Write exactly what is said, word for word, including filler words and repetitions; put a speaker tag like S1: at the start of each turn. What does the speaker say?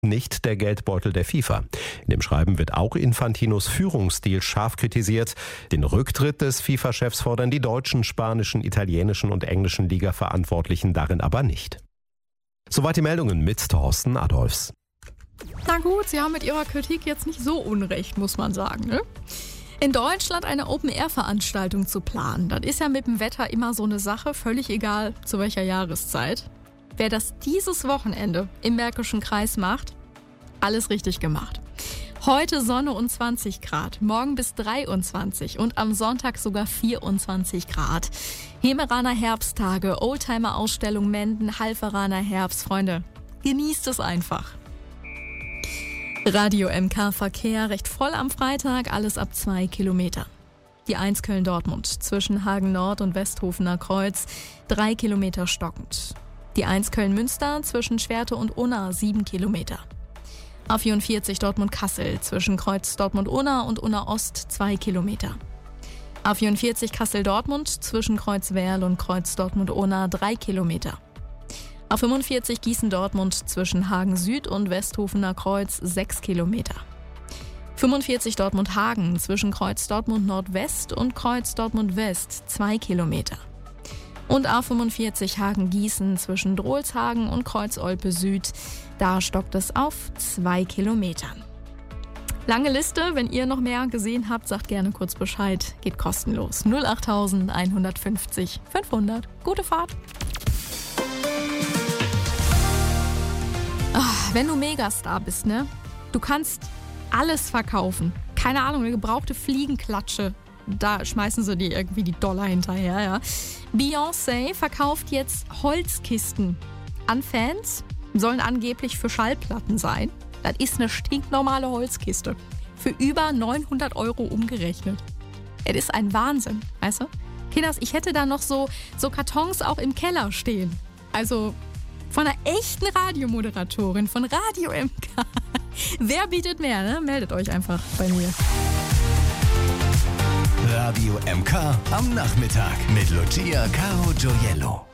S1: nicht der Geldbeutel der FIFA. In dem Schreiben wird auch Infantinos Führungsstil scharf kritisiert. Den Rücktritt des FIFA-Chefs fordern die deutschen, spanischen, italienischen und englischen Liga-Verantwortlichen darin aber nicht. Soweit die Meldungen mit Thorsten Adolfs.
S2: Na gut, Sie haben mit Ihrer Kritik jetzt nicht so unrecht, muss man sagen, ne? In Deutschland eine Open-Air-Veranstaltung zu planen, das ist ja mit dem Wetter immer so eine Sache, völlig egal zu welcher Jahreszeit. Wer das dieses Wochenende im Märkischen Kreis macht, alles richtig gemacht. Heute Sonne und zwanzig Grad, morgen bis dreiundzwanzig und am Sonntag sogar vierundzwanzig Grad. Hemeraner Herbsttage, Oldtimer-Ausstellung Menden, Halferaner Herbst. Freunde, genießt es einfach. Radio M K Verkehr recht voll am Freitag, alles ab zwei Kilometer. Die eins Köln-Dortmund zwischen Hagen Nord und Westhofener Kreuz, drei Kilometer stockend. Die eins Köln-Münster zwischen Schwerte und Unna, sieben Kilometer. A vierundvierzig Dortmund-Kassel zwischen Kreuz Dortmund-Unna und Unna-Ost, zwei Kilometer. A vierundvierzig Kassel-Dortmund zwischen Kreuz Werl und Kreuz Dortmund-Unna, drei Kilometer. A fünfundvierzig Gießen-Dortmund zwischen Hagen Süd und Westhofener Kreuz, sechs Kilometer. fünfundvierzig Dortmund-Hagen zwischen Kreuz Dortmund Nordwest und Kreuz Dortmund West, zwei Kilometer. Und A fünfundvierzig Hagen-Gießen zwischen Drolshagen und Kreuz Olpe Süd, da stockt es auf zwei Kilometern. Lange Liste, wenn ihr noch mehr gesehen habt, sagt gerne kurz Bescheid, geht kostenlos. null acht eins fünfzig fünfhundert. Gute Fahrt! Ach, wenn du Megastar bist, ne? Du kannst alles verkaufen. Keine Ahnung, eine gebrauchte Fliegenklatsche. Da schmeißen sie dir irgendwie die Dollar hinterher, ja. Beyoncé verkauft jetzt Holzkisten an Fans. Sollen angeblich für Schallplatten sein. Das ist eine stinknormale Holzkiste. Für über neunhundert Euro umgerechnet. Es ist ein Wahnsinn, weißt du? Kinders, ich hätte da noch so, so Kartons auch im Keller stehen. Also von einer echten Radiomoderatorin, von Radio M K. Wer bietet mehr, ne? Meldet euch einfach bei mir.
S3: Radio M K am Nachmittag mit Lucia Caro Gioiello.